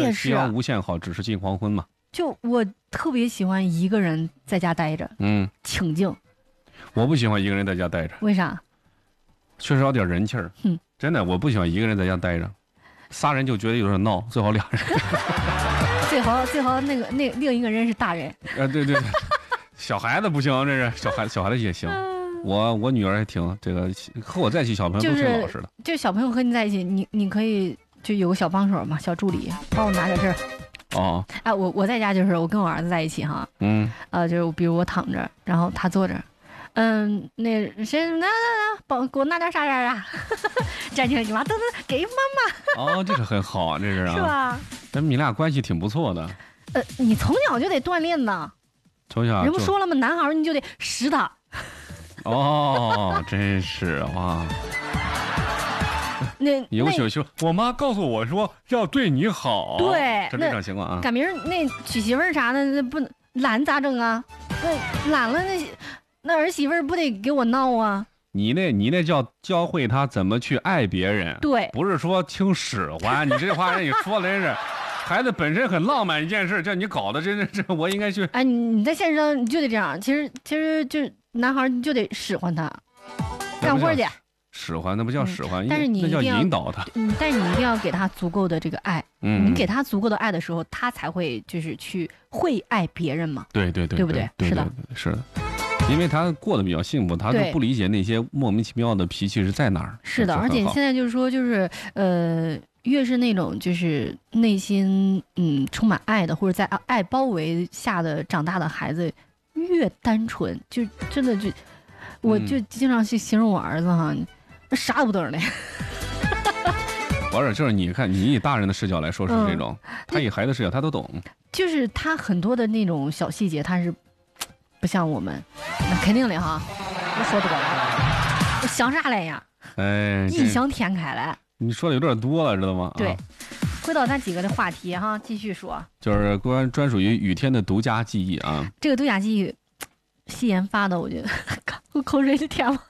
也是夕阳无限好，只是近黄昏嘛。 就我特别喜欢一个人在家待着，清静。 我不喜欢一个人在家待着， 为啥？ 缺少点人气儿。真的，我不喜欢一个人在家待着，仨人就觉得有点闹，最好俩人。 最好那另一个人是大人。 对，小孩子不行，这是小孩子也行。我女儿也挺这个，和我在一起小朋友都挺老实的。 就小朋友和你在一起，你可以就有个小帮手嘛，小助理帮我拿点事儿。 哦， 哎，我在家就是我跟我儿子在一起哈，就是比如我躺着，然后他坐着，那谁帮给我拿点啥站起来，你妈等给妈妈。哦，这个很好啊，这是啊， 是吧？ 咱们你俩关系挺不错的。 你从小就得锻炼呢。 从小人不说了吗？男孩你就得使他。 哦，真是哇！ 那有羞，我妈告诉我说要对你好。 对， 这种情况啊。 赶明儿那娶媳妇儿啥的，那不懒咋整啊？那懒了那儿媳妇儿不得给我闹啊？ 你那叫教会他怎么去爱别人， 对， 不是说听使唤。你这话让你说的真是，孩子本身很浪漫一件事，这你搞的真是我应该去。 哎，你在现实上你就得这样，其实就男孩你就得使唤他，干活去。 使唤那不叫使唤， 但是你那叫引导他。 但是你一定要给他足够的这个爱。你给他足够的爱的时候，他才会就是去会爱别人嘛。 对不对？是的， 是的。因为他过得比较幸福，他就不理解那些莫名其妙的脾气是在哪儿。 是的，而且现在就是说，就是越是那种就是内心充满爱的，或者在爱包围下的长大的孩子，越单纯，就真的就，我就经常去形容我儿子哈，啥都不懂的。 我说就是你看，你以大人的视角来说是这种，他以孩子视角他都懂。 就是他很多的那种小细节，他是。不像我们，那肯定的哈，我说多了，我想啥来呀？异想天开来。 你说的有点多了，知道吗？ 对，回到咱几个的话题哈，继续说。 就是专属于雨天的独家记忆啊。 这个独家记忆，细研发的，我觉得我口水就甜了。